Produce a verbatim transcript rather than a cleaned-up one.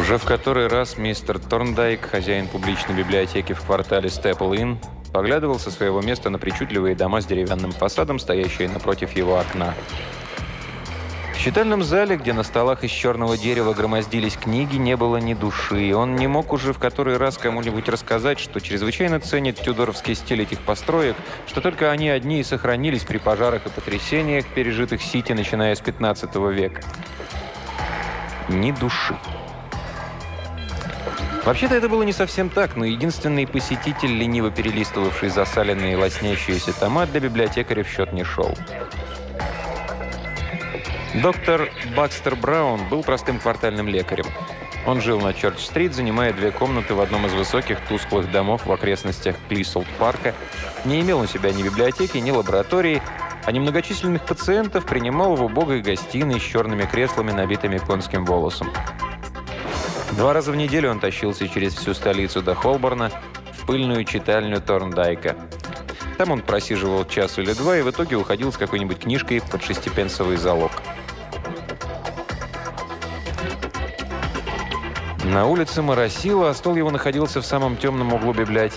Уже в который раз мистер Торндайк, хозяин публичной библиотеки в квартале Степл-Инн, поглядывал со своего места на причудливые дома с деревянным фасадом, стоящие напротив его окна. В читальном зале, где на столах из черного дерева громоздились книги, не было ни души, и он не мог уже в который раз кому-нибудь рассказать, что чрезвычайно ценит тюдоровский стиль этих построек, что только они одни и сохранились при пожарах и потрясениях, пережитых Сити, начиная с пятнадцатого века. Ни души. Вообще-то это было не совсем так, но единственный посетитель, лениво перелистывавший засаленные и лоснящиеся тома, для библиотекаря в счет не шел. Доктор Бакстер Браун был простым квартальным лекарем. Он жил на Чёрч-стрит, занимая две комнаты в одном из высоких тусклых домов в окрестностях Клисолд-парка, не имел у себя ни библиотеки, ни лаборатории, а немногочисленных пациентов принимал в убогой гостиной с черными креслами, набитыми конским волосом. Два раза в неделю он тащился через всю столицу до Холборна в пыльную читальню Торндайка. Там он просиживал час или два и в итоге уходил с какой-нибудь книжкой под шестипенсовый залог. На улице моросило, а стол его находился в самом темном углу библиотеки.